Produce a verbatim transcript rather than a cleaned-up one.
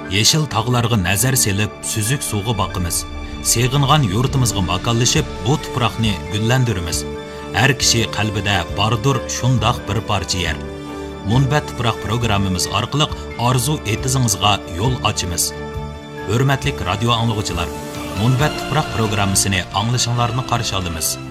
Yeşil tağlarga nazar selip, süzük suğu bakımız. Seğingan yurtimizga makonlashib, bu tuproqni gullandiramiz. Har kishi qalbida bordur shundoq bir parcha yer. Munbat tuproq programmamiz orqali orzu etizingizga yo'l ochamiz. Hurmatli radio anglovchilar, Munbat tuproq programmasini anglashinglarni qarshi olamiz.